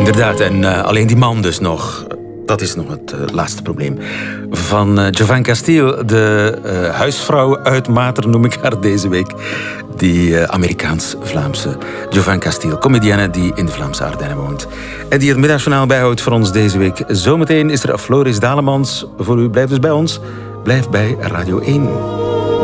Inderdaad, en alleen die man dus nog. Dat is nog het laatste probleem. Van Jovan Castile, de huisvrouw uit Mater noem ik haar deze week. Die Amerikaans-Vlaamse Jovan Castile, comedienne die in de Vlaamse Ardennen woont. En die het middagjournaal bijhoudt voor ons deze week. Zometeen is er Floris Dalemans voor u. Blijf dus bij ons. Blijf bij Radio 1.